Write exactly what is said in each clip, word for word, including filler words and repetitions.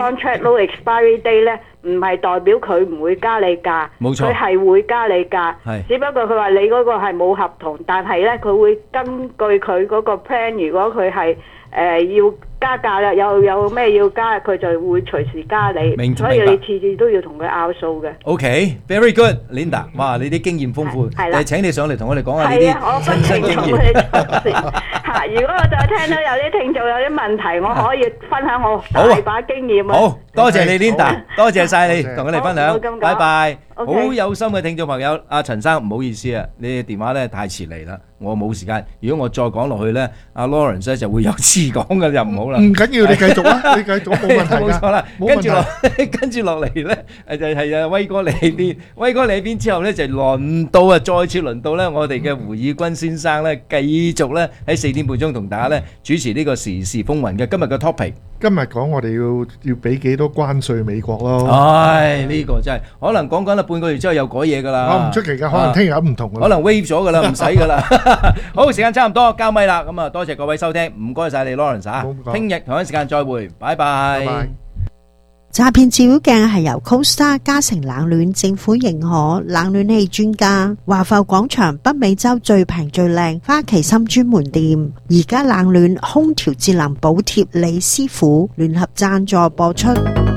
contract no expiry date 咧，唔係代表佢唔會加你價， 冇錯， 佢係會加你價，只不過佢話你嗰個係冇合同，但係咧佢會根據佢嗰個 plan， 如果佢係誒要加價啦，有有咩要加，佢就會隨時加你， 明所以你次次都要同佢拗數嘅。 OK，very good，Linda，哇，你啲經驗豐富，誒請你上嚟同我哋講下呢啲親身經驗。嚇，如果我再聽到有啲聽眾有啲問題，我可以分享我大把經驗啊。 好，多謝你 Linda，多謝曬你同我哋分享，拜拜。好有心嘅聽眾朋友，阿陳生唔好意思啊，你電話咧太遲嚟啦，我冇時間。如果我再講落去咧，阿 Lawrence 咧就會有詞講嘅，就唔好啦。 唔緊要，你繼續啦，你繼續冇問題㗎。 冇錯啦，跟住落跟住落嚟咧，誒就係啊威哥你邊，威哥你邊之後咧就輪到啊，再次輪到咧我哋嘅胡以軍先生咧，繼續咧喺四點半鐘同大家咧主持呢個時事風雲嘅今日嘅 topic。 今日講我哋要要俾幾多關稅美國咯？ 唉，呢個真係可能講緊啦，半個月之後又改嘢㗎啦。 我唔出奇㗎，可能聽日唔同㗎。 可能 wave 咗㗎啦，唔使㗎啦。好，時間差唔多，交咪啦。咁啊，多謝各位收聽，唔該曬你 Lawrence 啊。聽日同一時間再會，拜拜。 詐騙照妖鏡係由 CoStar 嘉誠冷暖政府認可冷暖氣專家華埠廣場北美洲最平最靚花旗參專門店，而家冷暖空調節能補貼李師傅聯合贊助播出。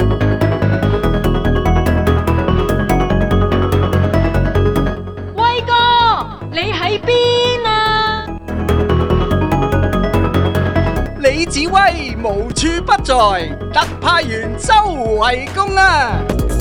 威哥，你喺邊啊？ 李子威無處不在，特派員周圍公啊！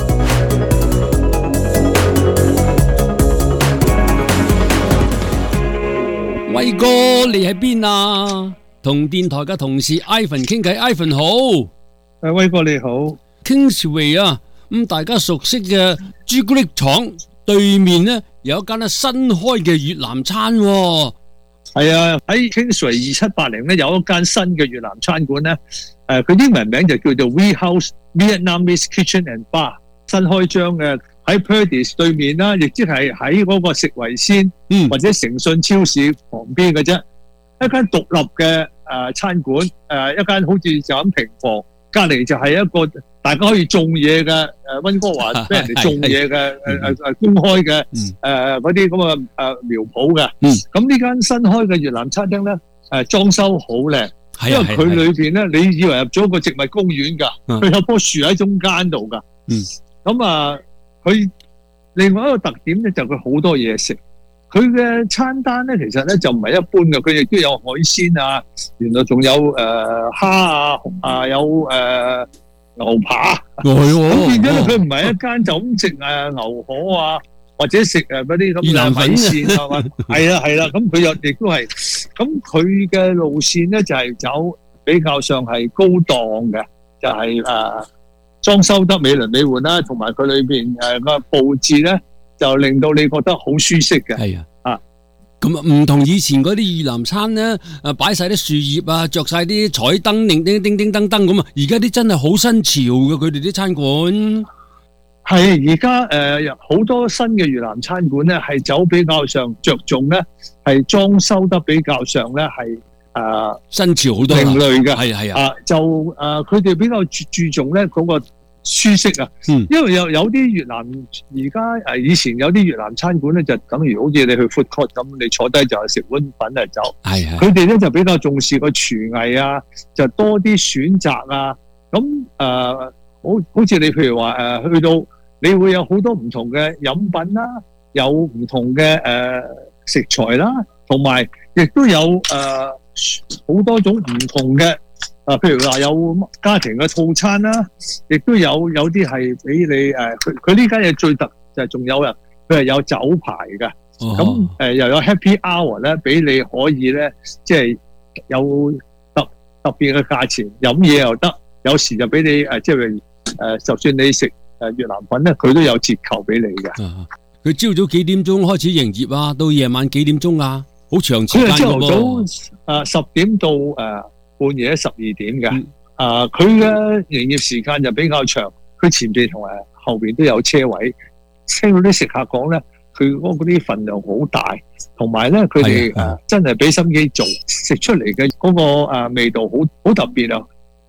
威哥，你喺邊啊？同電台嘅同事 Ivan 傾偈 ，Ivan 好。 誒，威哥你好。 Kingsway 啊，咁大家熟悉嘅朱古力廠對面呢，有一間咧新開嘅越南餐。 係啊，喺 Kingsway 二七八零咧有一間新嘅越南餐館咧，誒佢英文名就叫做 We House Vietnamese Kitchen and Bar， 新開張嘅喺 Purdy's 對面啦，亦即係喺嗰個食維鮮、嗯、或者誠信超市旁邊嘅啫，一間獨立嘅誒餐館，誒一間好似就咁平房，隔離就係一個大家可以種嘢嘅誒溫哥華俾人哋種嘢嘅誒誒誒公開嘅誒嗰啲咁嘅誒苗圃嘅，咁呢間新開嘅越南餐廳咧誒裝修好靚，因為佢裏邊咧你以為入咗個植物公園㗎，佢有棵樹喺中間度㗎，咁啊佢另外一個特點咧就佢好多嘢食，佢嘅餐單咧其實咧就唔係一般嘅，佢亦都有海鮮啊，原來仲有誒蝦啊啊有誒。牛扒，咁變咗咧，佢唔係一間就咁食誒牛河啊，或者食誒嗰啲咁嘅米線係嘛？係啦係啦，咁佢又亦都係，咁佢嘅路線咧就係走比較上係高檔嘅，就係誒裝修得美輪美奐啦，同埋佢裏邊誒個佈置咧就令到你覺得好舒適嘅。 係啊。咁唔同以前嗰啲越南餐咧，誒擺晒啲樹葉啊，着晒啲彩燈，叮叮叮叮燈燈咁啊！而家啲真係好新潮嘅，佢哋啲餐館。 係而家誒好多新嘅越南餐館咧，係走比較上着重咧，係裝修得比較上咧係誒新潮好多。 另類嘅係係啊， 啊就誒佢哋比較注注重咧嗰個舒適啊，嗯、因為有有啲越南而家誒以前有啲越南餐館咧，就等於好似你去 food court 咁，你坐低就係食碗粉嚟走。係係。佢哋咧就比較重視個廚藝啊，就多啲選擇啊。咁誒、呃，好好似你譬如話誒、呃，去到你會有好多唔同嘅飲品啦，有唔同嘅誒、呃、食材啦，同埋亦都有誒好、呃、多種唔同嘅。啊，譬如話有家庭嘅套餐啦，亦都有有啲係俾你誒，佢佢呢間嘢最特就係仲有啊，佢係有酒牌嘅，咁誒又有 Happy Hour 咧，俾你可以咧，即係有特特別嘅價錢，飲嘢又得，有時就俾你誒，即係誒，就算你食誒越南粉咧，佢都有折扣俾你嘅。 佢朝早幾點鐘開始營業啊？到夜晚幾點鐘啊？好長時間㗎喎。佢係朝頭早誒十點到誒。半夜十二點嘅，啊，佢嘅營業時間就比較長，佢前邊同埋後邊都有車位。聽到啲食客講咧，佢嗰啲份量好大，同埋咧佢哋誒真係俾心機做，食出嚟嘅嗰個誒味道好好特別啊！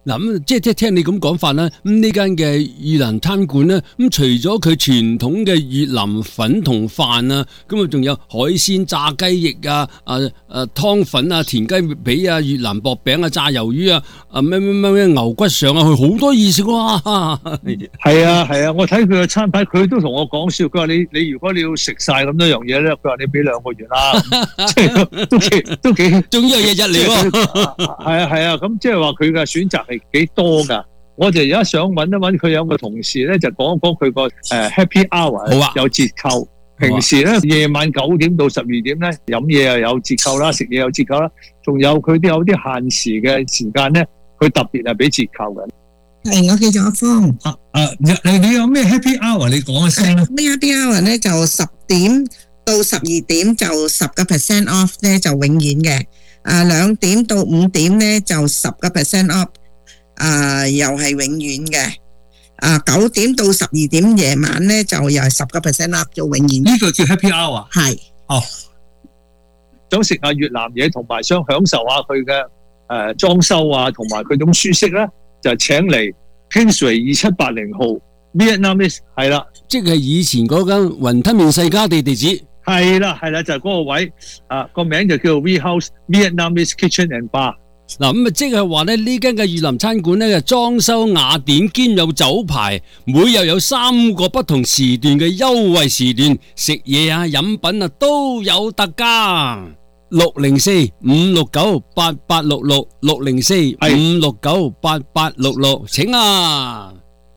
嗱咁即係即係聽你咁講法啦，咁呢間嘅越南餐館咧，咁除咗佢傳統嘅越南粉同飯啊，咁啊仲有海鮮、炸雞翼啊、啊啊湯粉啊、田雞髀啊、越南薄餅啊、炸魷魚啊、啊咩咩咩咩牛骨上啊，佢好多意思喎。 係啊係啊，我睇佢嘅餐牌，佢都同我講笑，佢話你你如果你要食晒咁多樣嘢咧，佢話你俾兩個月啦，即係都幾都幾， 仲要係日日嚟喎。 係啊係啊，咁即係話佢嘅選擇係幾多噶？我就而家想揾一揾佢有個同事咧，就講一講佢個誒 Happy Hour 好啊， 有折扣。平時咧夜晚九點到十二點咧飲嘢又有折扣啦，食嘢有折扣啦，仲有佢都有啲限時嘅時間咧，佢特別係俾折扣嘅。 係，我叫做阿芳。 啊啊，你你有咩 Happy Hour？你講一聲啦。 咩 Happy Hour 咧？就十點到十二點就十個 percent off 咧，就永遠嘅。啊，兩點到五點咧就十個 percent off， 啊又係永遠嘅。啊，九點到十二點夜晚咧就又係十個 percent off， 做永遠。 呢個叫 Happy Hour。 係。 哦， 想食下越南嘢，同埋想享受下佢嘅誒裝修啊，同埋佢種舒適咧，就請嚟 Kingsway 二七八零號 Vietnamese 係啦， 即係以前嗰間雲吞麵世家地地址。 係啦係啦，就係、是、嗰個位啊，個名就叫做 We House Vietnamese Kitchen and Bar。 嗱咁啊，即係話咧呢間嘅越南餐館咧，裝修雅典兼有酒牌，每日有三個不同時段嘅優惠時段，食嘢啊、飲品啊都有特價。六零四五六九八八六六，六零四五六九八八六六，請啊！